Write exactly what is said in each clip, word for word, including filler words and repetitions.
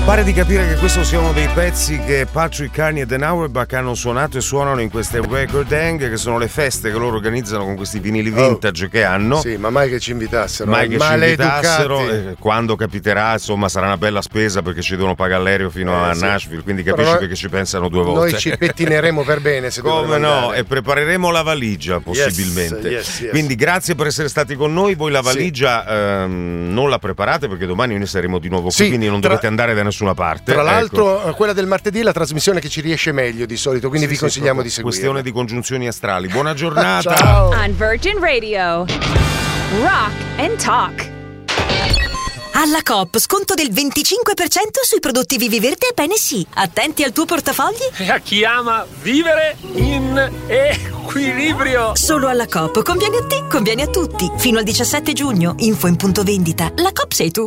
Pare di capire che questo sia uno dei pezzi che Patrick Carney e Dan Auerbach hanno suonato e suonano in queste Record Hang, che sono le feste che loro organizzano con questi vinili vintage oh, che hanno. Sì, ma mai che ci invitassero. Mai che ci invitassero. Eh, quando capiterà, insomma, sarà una bella spesa perché ci devono pagare l'aereo fino eh, a sì. Nashville, quindi capisci noi, che ci pensano due volte. Noi ci pettineremo per bene, se come no, e prepareremo la valigia possibilmente. Yes, yes, yes. Quindi grazie per essere stati con noi. Voi la valigia sì. ehm, non la preparate perché domani noi saremo di nuovo qui, sì, quindi non tra... dovete andare da nessuna parte. Tra l'altro, ecco. quella del martedì è la trasmissione che ci riesce meglio di solito, quindi sì, vi consigliamo sì, di seguire. Questione di congiunzioni astrali. Buona giornata. Ciao. On Virgin Radio, Rock and Talk. Alla Coop, sconto del venticinque per cento sui prodotti Viviverde e Bene Sì. Attenti al tuo portafogli. E a chi ama vivere in equilibrio. Solo alla Coop. Conviene a te, conviene a tutti. Fino al diciassette giugno. Info in punto vendita. La Coop sei tu.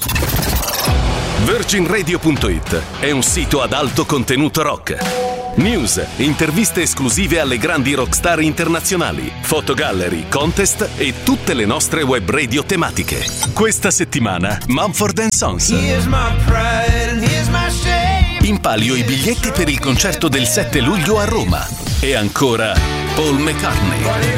Virgin Radio punto it è un sito ad alto contenuto rock. News, interviste esclusive alle grandi rockstar internazionali, fotogallery, contest e tutte le nostre web radio tematiche. Questa settimana Mumford and Sons. In palio i biglietti per il concerto del sette luglio a Roma. E ancora Paul McCartney.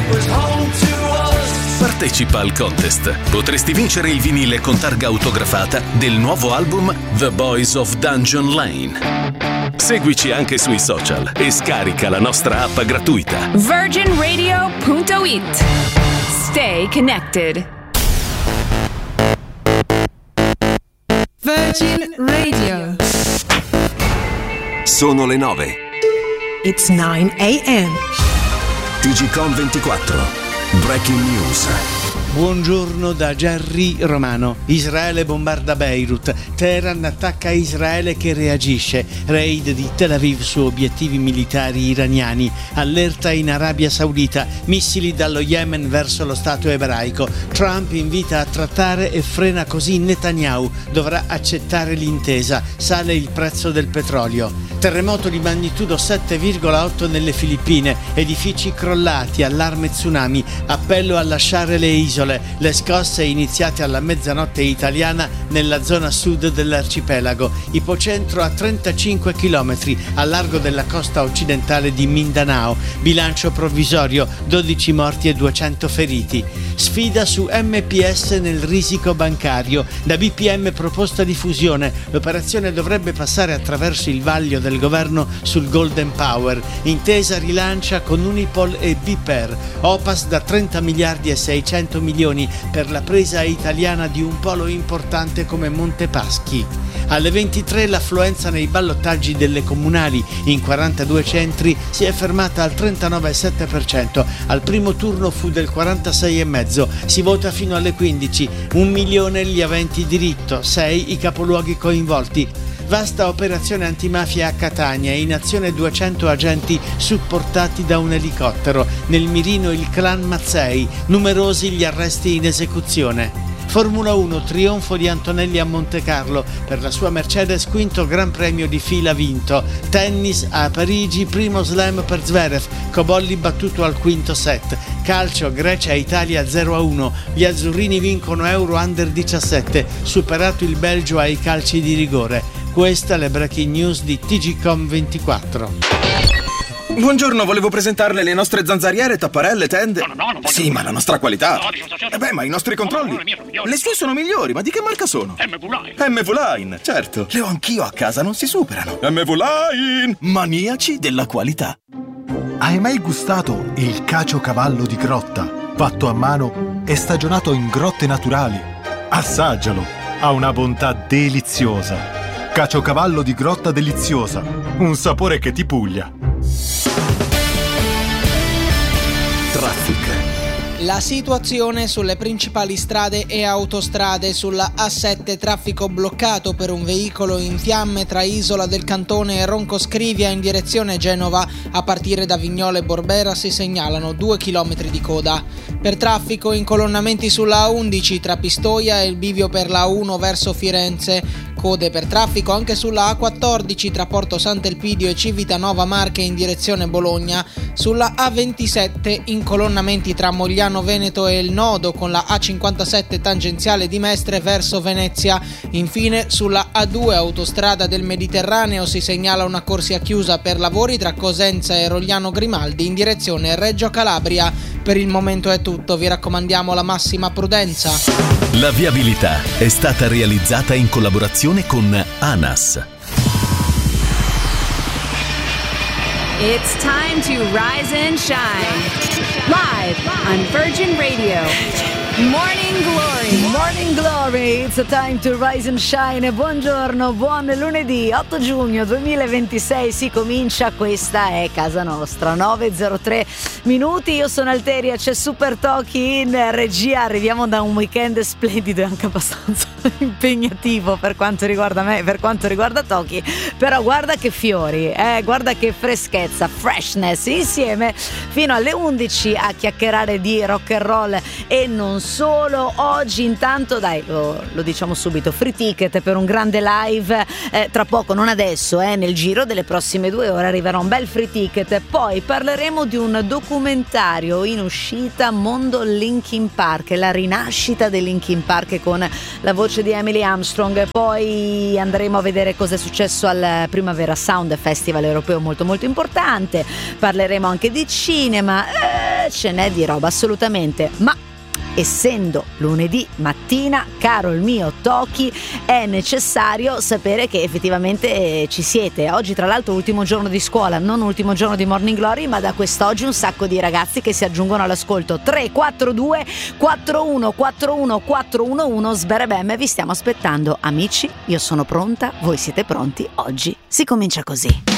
Partecipa al contest. Potresti vincere il vinile con targa autografata del nuovo album The Boys of Dungeon Lane. Seguici anche sui social e scarica la nostra app gratuita. Virgin Radio punto it. Stay connected. Virgin Radio. Sono le nove. It's nine a.m. T G Com ventiquattro. Breaking News. Buongiorno da Gerry Romano. Israele bombarda Beirut. Teheran attacca Israele che reagisce. Raid di Tel Aviv su obiettivi militari iraniani. Allerta in Arabia Saudita. Missili dallo Yemen verso lo Stato ebraico. Trump invita a trattare e frena così Netanyahu. Dovrà accettare l'intesa. Sale il prezzo del petrolio. Terremoto di magnitudo sette virgola otto nelle Filippine. Edifici crollati. Allarme tsunami. Appello a lasciare le isole. Le scosse iniziate alla mezzanotte italiana nella zona sud dell'arcipelago. Ipocentro a trentacinque chilometri a largo della costa occidentale di Mindanao. Bilancio provvisorio, dodici morti e duecento feriti. Sfida su M P S nel risico bancario. Da B P M proposta di fusione. L'operazione dovrebbe passare attraverso il vaglio del governo sul Golden Power. Intesa rilancia con Unipol e Biper. Opas da trenta miliardi e seicento milioni per la presa italiana di un polo importante come Montepaschi. Alle ventitré l'affluenza nei ballottaggi delle comunali in quarantadue centri si è fermata al trentanove virgola sette per cento. Al primo turno fu del quarantasei virgola cinque per cento. Si vota fino alle quindici. Un milione gli aventi diritto, sei i capoluoghi coinvolti. Vasta operazione antimafia a Catania, in azione duecento agenti supportati da un elicottero. Nel mirino il clan Mazzei, numerosi gli arresti in esecuzione. Formula uno, trionfo di Antonelli a Montecarlo, per la sua Mercedes quinto Gran Premio di fila vinto. Tennis a Parigi, primo slam per Zverev, Cobolli battuto al quinto set. Calcio, Grecia-Italia zero a uno, gli azzurrini vincono Euro Under diciassette, superato il Belgio ai calci di rigore. Questa le breaking news di T G Com ventiquattro. Buongiorno, volevo presentarle le nostre zanzariere, tapparelle, tende. No, no, no, non voglio. Sì, ma la nostra qualità. No, dico, eh beh, ma i nostri controlli. No, no, le mie sono migliori. Le sue sono migliori, ma di che marca sono? M V Line. M V Line, certo. Le ho anch'io a casa, non si superano. M V Line, maniaci della qualità. Hai mai gustato il caciocavallo di grotta, fatto a mano e stagionato in grotte naturali? Assaggialo, ha una bontà deliziosa. Caciocavallo di grotta deliziosa, un sapore che ti puglia. Traffic. La situazione sulle principali strade e autostrade. Sulla A sette traffico bloccato per un veicolo in fiamme tra Isola del Cantone e Roncoscrivia in direzione Genova. A partire da Vignole e Borbera si segnalano due chilometri di coda. Per traffico, incolonnamenti sulla A undici tra Pistoia e il bivio per la A uno verso Firenze. Code per traffico anche sulla A quattordici tra Porto Sant'Elpidio e Civitanova Marche in direzione Bologna. Sulla A ventisette incolonnamenti tra Mogliano Veneto e il Nodo con la A cinquantasette tangenziale di Mestre verso Venezia. Infine sulla A due autostrada del Mediterraneo si segnala una corsia chiusa per lavori tra Cosenza e Rogliano Grimaldi in direzione Reggio Calabria. Per il momento è tutto, vi raccomandiamo la massima prudenza. La viabilità è stata realizzata in collaborazione con ANAS. It's time to rise and shine. Live on Virgin Radio. Morning Glory. Morning Glory, it's a time to rise and shine. Buongiorno, buon lunedì otto giugno duemilaventisei, si comincia, questa è casa nostra. Nove e zero tre minuti, io sono Alteria, c'è Super Toki in regia. Arriviamo da un weekend splendido e anche abbastanza impegnativo per quanto riguarda me, per quanto riguarda Toki. Però guarda che fiori, eh, guarda che freschezza, freshness, insieme fino alle undici a chiacchierare di rock and roll e non solo. Oggi intanto dai, lo, lo diciamo subito, free ticket per un grande live, eh, tra poco, non adesso, eh, nel giro delle prossime due ore arriverà un bel free ticket. Poi parleremo di un documentario in uscita, Mondo Linkin Park, la rinascita dei Linkin Park con la voce di Emily Armstrong. Poi andremo a vedere cosa è successo al Primavera Sound Festival europeo, molto molto importante. Parleremo anche di cinema, eh, ce n'è di roba assolutamente, ma essendo lunedì mattina, caro il mio Toki, è necessario sapere che effettivamente ci siete. Oggi tra l'altro ultimo giorno di scuola, non ultimo giorno di Morning Glory, ma da quest'oggi un sacco di ragazzi che si aggiungono all'ascolto. Tre quattro due quattro uno quattro uno quattro uno uno, sberebem, vi stiamo aspettando amici, io sono pronta, voi siete pronti, oggi si comincia così.